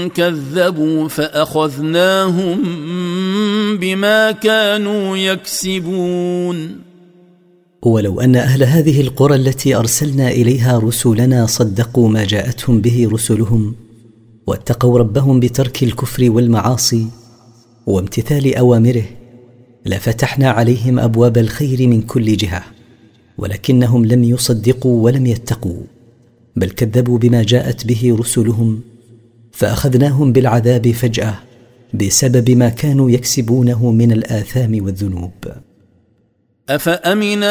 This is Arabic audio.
كذبوا فأخذناهم بما كانوا يكسبون. ولو أن أهل هذه القرى التي أرسلنا إليها رسلنا صدقوا ما جاءتهم به رسلهم واتقوا ربهم بترك الكفر والمعاصي وامتثال أوامره لفتحنا عليهم أبواب الخير من كل جهة، ولكنهم لم يصدقوا ولم يتقوا، بل كذبوا بما جاءت به رسلهم، فأخذناهم بالعذاب فجأة بسبب ما كانوا يكسبونه من الآثام والذنوب. أفأمن